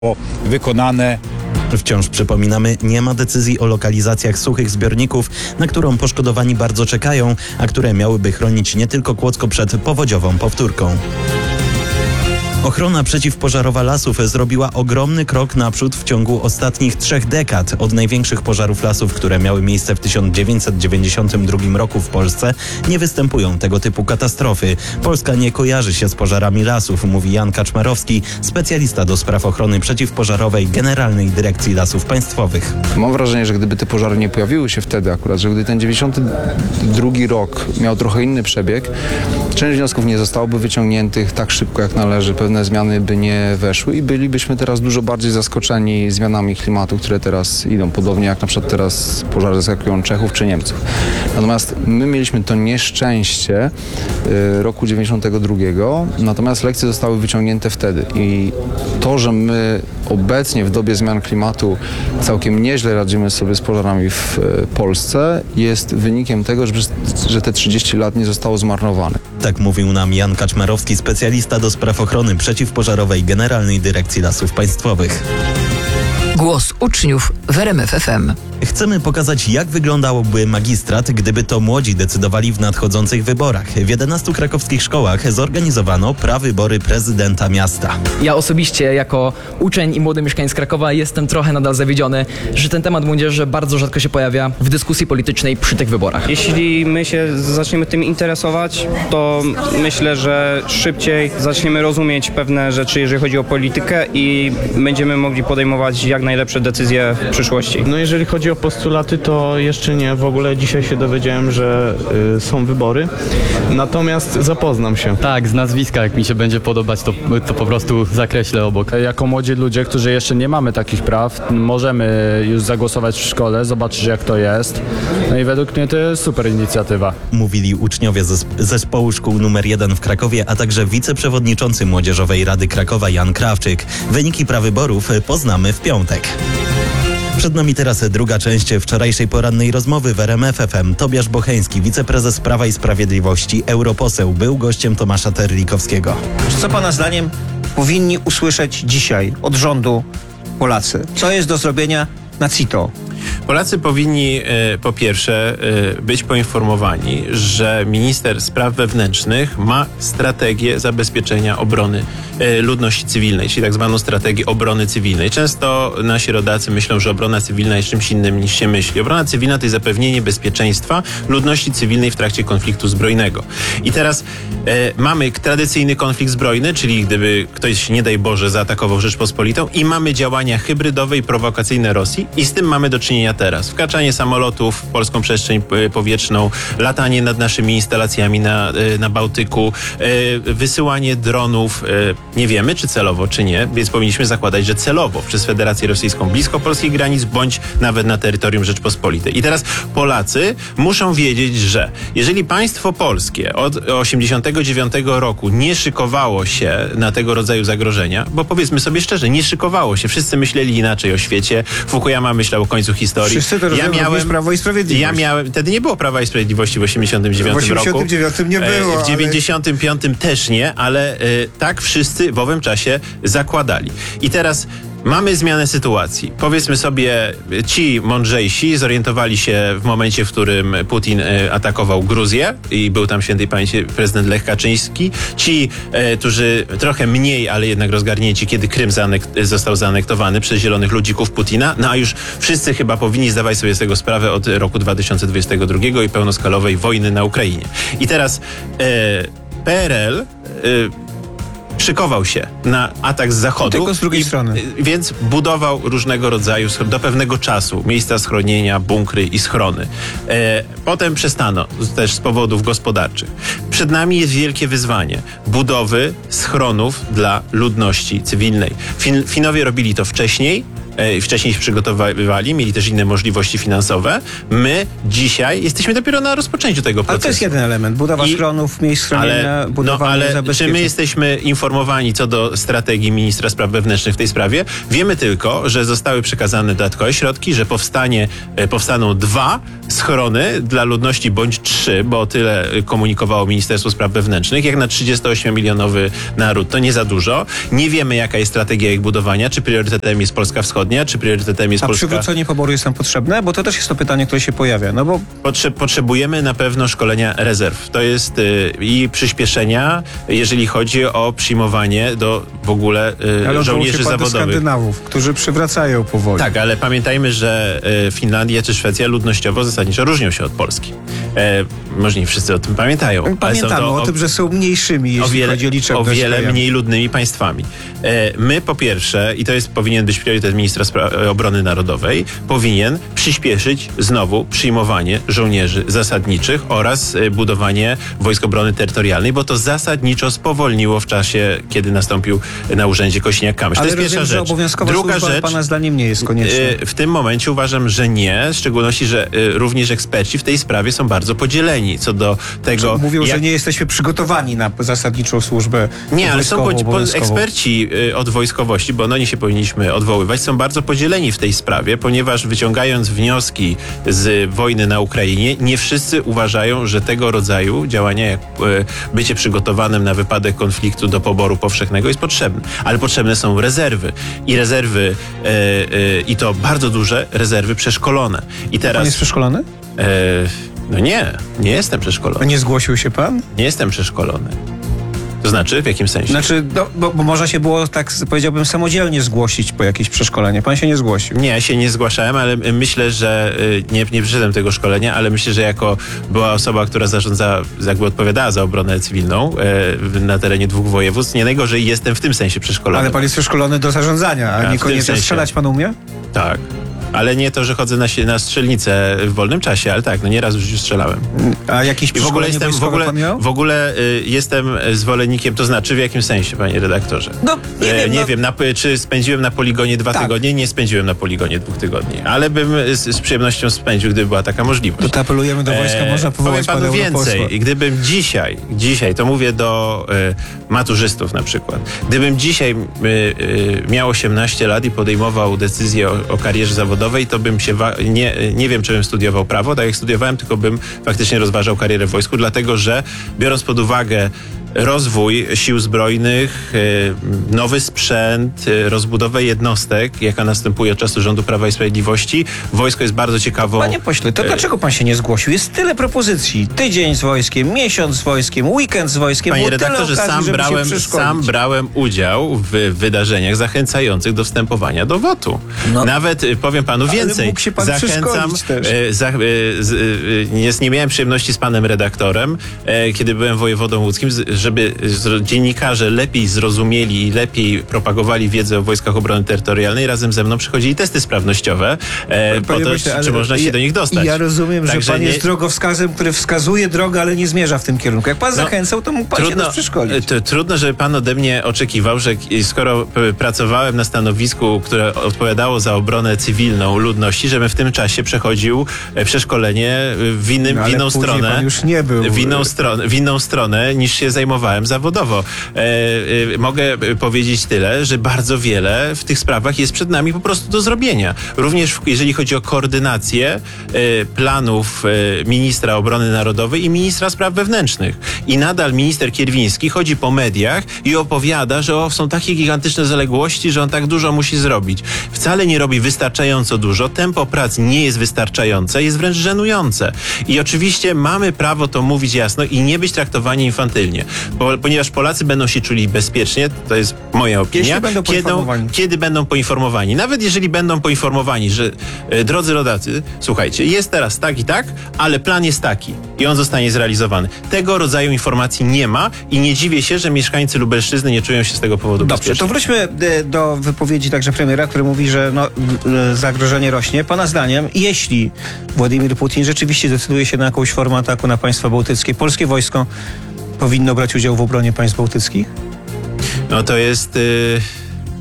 wykonane. Wciąż przypominamy, nie ma decyzji o lokalizacjach suchych zbiorników, na którą poszkodowani bardzo czekają, a które miałyby chronić nie tylko Kłodzko przed powodziową powtórką. Ochrona przeciwpożarowa lasów zrobiła ogromny krok naprzód w ciągu ostatnich 3 dekad. Od największych pożarów lasów, które miały miejsce w 1992 roku w Polsce, nie występują tego typu katastrofy. Polska nie kojarzy się z pożarami lasów, mówi Jan Kaczmarowski, specjalista do spraw ochrony przeciwpożarowej Generalnej Dyrekcji Lasów Państwowych. Mam wrażenie, że gdyby te pożary nie pojawiły się wtedy akurat, że gdy ten 92 rok miał trochę inny przebieg, część wniosków nie zostałoby wyciągniętych tak szybko jak należy, pewne zmiany by nie weszły i bylibyśmy teraz dużo bardziej zaskoczeni zmianami klimatu, które teraz idą, podobnie jak na przykład teraz pożary zaskakują Czechów czy Niemców. Natomiast my mieliśmy to nieszczęście roku 92, natomiast lekcje zostały wyciągnięte wtedy i to, że my obecnie w dobie zmian klimatu całkiem nieźle radzimy sobie z pożarami w Polsce, jest wynikiem tego, że te 30 lat nie zostało zmarnowane. Tak mówił nam Jan Kaczmarowski, specjalista do spraw ochrony przeciwpożarowej Generalnej Dyrekcji Lasów Państwowych. Głos uczniów w RMF FM. Chcemy pokazać, jak wyglądałby magistrat, gdyby to młodzi decydowali w nadchodzących wyborach. W 11 krakowskich szkołach zorganizowano prawybory prezydenta miasta. Ja osobiście jako uczeń i młody mieszkaniec Krakowa jestem trochę nadal zawiedziony, że ten temat młodzieży bardzo rzadko się pojawia w dyskusji politycznej przy tych wyborach. Jeśli my się zaczniemy tym interesować, to myślę, że szybciej zaczniemy rozumieć pewne rzeczy, jeżeli chodzi o politykę i będziemy mogli podejmować jak najlepsze decyzje w przyszłości. No jeżeli chodzi o postulaty, to jeszcze nie. W ogóle dzisiaj się dowiedziałem, że są wybory. Natomiast zapoznam się. Tak, z nazwiska, jak mi się będzie podobać, to po prostu zakreślę obok. Jako młodzi ludzie, którzy jeszcze nie mamy takich praw, możemy już zagłosować w szkole, zobaczyć jak to jest. No i według mnie to jest super inicjatywa. Mówili uczniowie zespołu szkół nr 1 w Krakowie, a także wiceprzewodniczący Młodzieżowej Rady Krakowa Jan Krawczyk. Wyniki prawyborów poznamy w piątek. Przed nami teraz druga część wczorajszej porannej rozmowy w RMF FM. Tobiasz Bocheński, wiceprezes Prawa i Sprawiedliwości, europoseł, był gościem Tomasza Terlikowskiego. Co pana zdaniem powinni usłyszeć dzisiaj od rządu Polacy? Co jest do zrobienia na CITO? Polacy powinni po pierwsze być poinformowani, że minister spraw wewnętrznych ma strategię zabezpieczenia obrony ludności cywilnej, czyli tak zwaną strategię obrony cywilnej. Często nasi rodacy myślą, że obrona cywilna jest czymś innym niż się myśli. Obrona cywilna to jest zapewnienie bezpieczeństwa ludności cywilnej w trakcie konfliktu zbrojnego. I teraz mamy tradycyjny konflikt zbrojny, czyli gdyby ktoś, nie daj Boże, zaatakował Rzeczpospolitą i mamy działania hybrydowe i prowokacyjne Rosji i z tym mamy do czynienia teraz. Wkraczanie samolotów w polską przestrzeń powietrzną, latanie nad naszymi instalacjami na Bałtyku, wysyłanie dronów, nie wiemy czy celowo, czy nie, więc powinniśmy zakładać, że celowo przez Federację Rosyjską blisko polskich granic, bądź nawet na terytorium Rzeczpospolitej. I teraz Polacy muszą wiedzieć, że jeżeli państwo polskie od 1989 roku nie szykowało się na tego rodzaju zagrożenia, bo powiedzmy sobie szczerze, nie szykowało się, wszyscy myśleli inaczej o świecie, Fukuyama myślał o końcu historii. Wszyscy to Prawo i Sprawiedliwość. Wtedy nie było Prawa i Sprawiedliwości w 1989 roku. W 1989 nie było. W 1995 też nie, ale tak wszyscy w owym czasie zakładali. I teraz mamy zmianę sytuacji. Powiedzmy sobie, ci mądrzejsi zorientowali się w momencie, w którym Putin atakował Gruzję i był tam świętej pamięci prezydent Lech Kaczyński. Ci, którzy trochę mniej, ale jednak rozgarnięci, kiedy Krym został zaanektowany przez zielonych ludzików Putina. No a już wszyscy chyba powinni zdawać sobie z tego sprawę od roku 2022 i pełnoskalowej wojny na Ukrainie. I teraz PRL szykował się na atak z zachodu. Tylko z drugiej strony. Więc budował różnego rodzaju do pewnego czasu miejsca schronienia, bunkry i schrony. Potem przestano, też z powodów gospodarczych. Przed nami jest wielkie wyzwanie budowy schronów dla ludności cywilnej. Finowie robili to wcześniej, wcześniej się przygotowywali, mieli też inne możliwości finansowe. My dzisiaj jesteśmy dopiero na rozpoczęciu tego procesu. Ale to jest jeden element. Budowa schronów, miejsc schronienia, budowanie czy zabezpieczeń. my jesteśmy informowani co do strategii ministra spraw wewnętrznych w tej sprawie? Wiemy tylko, że zostały przekazane dodatkowe środki, że powstaną 2 schrony dla ludności bądź 3, bo tyle komunikowało Ministerstwo Spraw Wewnętrznych. Jak na 38-milionowy naród to nie za dużo. Nie wiemy, jaka jest strategia ich budowania, czy priorytetem jest Polska Wschodnia, czy priorytetem jest A Polska... przywrócenie poboru jest nam potrzebne? Bo to też jest to pytanie, które się pojawia. No bo Potrzebujemy na pewno szkolenia rezerw. To jest i przyspieszenia, jeżeli chodzi o przyjmowanie do w ogóle żołnierzy zawodowych. Skandynawów, którzy przywracają powoli. Tak, ale pamiętajmy, że Finlandia czy Szwecja ludnościowo zasadniczo różnią się od Polski. Może nie wszyscy o tym pamiętają. Ale Pamiętamy są to o tym, że są mniejszymi, jeśli chodzi o liczebność. o wiele krajami. mniej ludnymi państwami. My po pierwsze, i to powinien być priorytet ministra obrony narodowej, powinien przyspieszyć znowu przyjmowanie żołnierzy zasadniczych oraz budowanie Wojsk Obrony Terytorialnej, bo to zasadniczo spowolniło w czasie, kiedy nastąpił na urzędzie Kosiniak-Kamysz. To Ale jest pierwsza rozumiem, że rzecz. obowiązkowa Druga służba rzecz, pana zdaniem nie jest konieczna. w tym momencie uważam, że nie, w szczególności, że również eksperci w tej sprawie są bardzo podzieleni co do tego... Mówią, że nie jesteśmy przygotowani na zasadniczą służbę Nie, ale są obowiązkową. eksperci od wojskowości, bo oni się powinniśmy odwoływać, są bardzo podzieleni w tej sprawie, ponieważ wyciągając wnioski z wojny na Ukrainie, nie wszyscy uważają, że tego rodzaju działania, jak bycie przygotowanym na wypadek konfliktu do poboru powszechnego jest potrzebne. Ale potrzebne są rezerwy. I rezerwy, i to bardzo duże rezerwy przeszkolone. I teraz... Pan jest przeszkolony? No nie jestem A przeszkolony. nie zgłosił się pan? Nie jestem przeszkolony. To znaczy, w jakim sensie? Znaczy, bo można się było, tak powiedziałbym, samodzielnie zgłosić po jakieś przeszkolenie. Pan się nie zgłosił. Nie, ja się nie zgłaszałem, ale myślę, że nie przyszedłem tego szkolenia, ale myślę, że jako była osoba, która odpowiadała za obronę cywilną na terenie 2 województw, nie najgorzej jestem w tym sensie przeszkolony. Ale pan jest przeszkolony do zarządzania, a w niekoniecznie tym sensie. strzelać pan umie? Tak. Ale nie to, że chodzę na strzelnicę w wolnym czasie, ale tak, nieraz już strzelałem. A jakieś I w ogóle przeszkolenie pan miał? w ogóle jestem zwolennikiem, to znaczy w jakim sensie, panie redaktorze? No, nie wiem. Czy spędziłem na poligonie 2 tygodnie? Nie spędziłem na poligonie 2 tygodni, ale bym z przyjemnością spędził, gdyby była taka możliwość. To apelujemy do wojska, można powołać Powiem panu pana europosła. więcej. Gdybym dzisiaj, to mówię do maturzystów na przykład, gdybym dzisiaj miał 18 lat i podejmował decyzję o karierze zawodowej, to bym się, nie wiem, czy bym studiował prawo, tak jak studiowałem, tylko bym faktycznie rozważał karierę w wojsku, dlatego że biorąc pod uwagę rozwój sił zbrojnych, nowy sprzęt, rozbudowę jednostek, jaka następuje od czasu rządu Prawa i Sprawiedliwości, wojsko jest bardzo ciekawą... Panie pośle, to dlaczego pan się nie zgłosił? Jest tyle propozycji. Tydzień z wojskiem, miesiąc z wojskiem, weekend z wojskiem. Panie Było tyle redaktorze, okazji, żeby się przeszkolić. sam brałem udział w wydarzeniach zachęcających do wstępowania do WOT-u. Nawet powiem panu więcej. mógł się pan Zachęcam. przeszkolić też. Nie miałem przyjemności z panem redaktorem, kiedy byłem wojewodą łódzkim, żeby dziennikarze lepiej zrozumieli i lepiej propagowali wiedzę o Wojskach Obrony Terytorialnej. Razem ze mną przychodzili testy sprawnościowe po to, czy można się do nich dostać. Ja rozumiem, że pan jest drogowskazem, który wskazuje drogę, ale nie zmierza w tym kierunku. Jak pan zachęcał, to mógł pan się nas przeszkolić. Trudno, żeby pan ode mnie oczekiwał, że skoro pracowałem na stanowisku, które odpowiadało za obronę cywilną ludności, żebym w tym czasie przechodził przeszkolenie w inną stronę. Pan już nie był. W inną stronę niż się zajmowałem zawodowo. Mogę powiedzieć tyle, że bardzo wiele w tych sprawach jest przed nami po prostu do zrobienia. Również jeżeli chodzi o koordynację planów ministra obrony narodowej i ministra spraw wewnętrznych. I nadal minister Kierwiński chodzi po mediach i opowiada, że są takie gigantyczne zaległości, że on tak dużo musi zrobić. Wcale nie robi wystarczająco dużo. Tempo prac nie jest wystarczające, jest wręcz żenujące. I oczywiście mamy prawo to mówić jasno i nie być traktowani infantylnie. Ponieważ Polacy będą się czuli bezpiecznie, to jest moja opinia. Jeśli będą poinformowani. Kiedy będą poinformowani. Nawet jeżeli będą poinformowani, że drodzy rodacy, słuchajcie, jest teraz tak i tak, ale plan jest taki i on zostanie zrealizowany. Tego rodzaju informacji nie ma i nie dziwię się, że mieszkańcy Lubelszczyzny nie czują się z tego powodu Dobrze, bezpiecznie. to wróćmy do wypowiedzi także premiera, który mówi, że zagrożenie rośnie. Pana zdaniem, jeśli Władimir Putin rzeczywiście decyduje się na jakąś formę ataku na państwa bałtyckie, polskie wojsko powinno brać udział w obronie państw bałtyckich? No to jest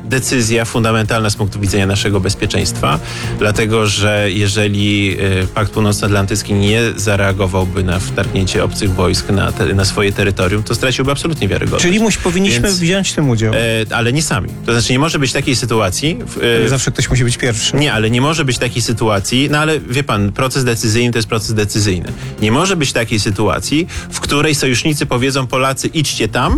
decyzja fundamentalna z punktu widzenia naszego bezpieczeństwa, dlatego że jeżeli Pakt Północnoatlantycki nie zareagowałby na wtargnięcie obcych wojsk na swoje terytorium, to straciłby absolutnie wiarygodność. Czyli powinniśmy wziąć w tym udział. Ale nie sami. To znaczy nie może być takiej sytuacji... Zawsze ktoś musi być pierwszy. Nie, ale nie może być takiej sytuacji, no ale wie pan, proces decyzyjny to jest proces decyzyjny. Nie może być takiej sytuacji, w której sojusznicy powiedzą Polacy idźcie tam,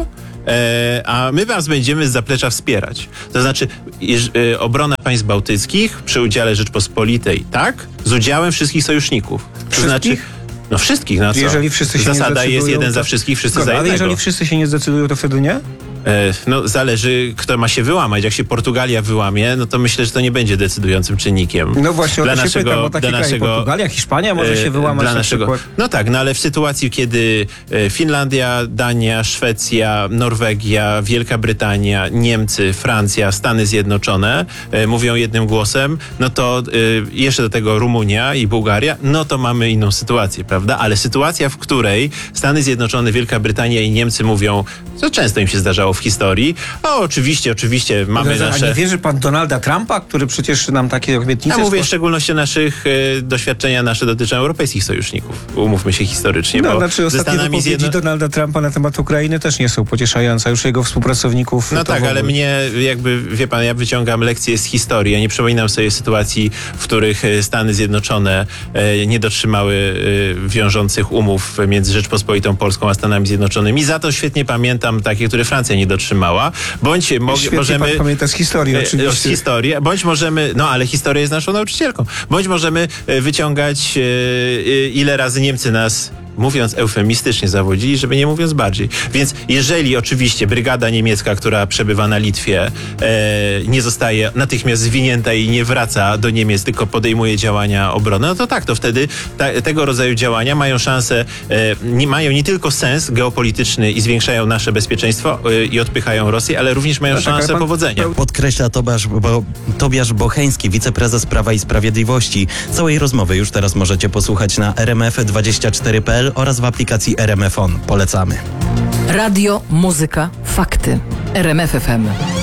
a my was będziemy z zaplecza wspierać. To znaczy obrona państw bałtyckich przy udziale Rzeczpospolitej, tak? Z udziałem wszystkich sojuszników. To znaczy, no wszystkich, na co? Jeżeli wszyscy się Zasada nie zdecydują, jest jeden to... za wszystkich, wszyscy za Ale jednego. jeżeli wszyscy się nie zdecydują, to wtedy nie? No zależy, kto ma się wyłamać. Jak się Portugalia wyłamie, no to myślę, że to nie będzie decydującym czynnikiem. No właśnie, o to się pytam, bo takie kraje, Portugalia, Hiszpania może się wyłamać na przykład. No tak, no ale w sytuacji, kiedy Finlandia, Dania, Szwecja, Norwegia, Wielka Brytania, Niemcy, Francja, Stany Zjednoczone mówią jednym głosem, no to jeszcze do tego Rumunia i Bułgaria, no to mamy inną sytuację, prawda? Ale sytuacja, w której Stany Zjednoczone, Wielka Brytania i Niemcy mówią, co często im się zdarzało w historii, oczywiście mamy nasze... A nie wierzy pan Donalda Trumpa, który przecież nam takie obietnice... Ja mówię w szczególności o naszych doświadczenia nasze dotyczą europejskich sojuszników. Umówmy się historycznie, No, bo znaczy ostatnie wypowiedzi Donalda Trumpa na temat Ukrainy też nie są pocieszające, już jego współpracowników... No tak, ale mnie jakby, wie pan, ja wyciągam lekcje z historii. Ja nie przypominam sobie sytuacji, w których Stany Zjednoczone nie dotrzymały wiążących umów między Rzeczpospolitą Polską a Stanami Zjednoczonymi. Za to świetnie pamiętam takie, które Francja nie dotrzymała. Bądź możemy... Pan pamięta z historii oczywiście. Z historii. Bądź możemy... No ale historia jest naszą nauczycielką. Bądź możemy wyciągać ile razy Niemcy nas... mówiąc eufemistycznie, zawodzili, żeby nie mówiąc bardziej. Więc jeżeli oczywiście brygada niemiecka, która przebywa na Litwie, nie zostaje natychmiast zwinięta i nie wraca do Niemiec, tylko podejmuje działania obronne, no to tak, to wtedy tego rodzaju działania mają szansę, mają nie tylko sens geopolityczny i zwiększają nasze bezpieczeństwo i odpychają Rosję, ale również mają szansę powodzenia. Podkreśla Tobiasz Bocheński, wiceprezes Prawa i Sprawiedliwości. Całej rozmowy już teraz możecie posłuchać na rmf24.pl oraz w aplikacji RMF On. Polecamy. Radio, muzyka, fakty. RMF FM.